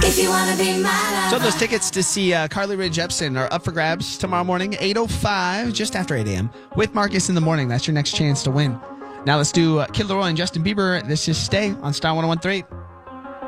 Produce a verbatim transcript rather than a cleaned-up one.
If you wanna be my lover. So those tickets to see uh, Carly Rae Jepsen are up for grabs tomorrow morning, eight oh five, just after eight a.m. with Marcus in the morning. That's your next chance to win. Now let's do uh, Kid Laroi and Justin Bieber. This is Stay on Star one oh one three.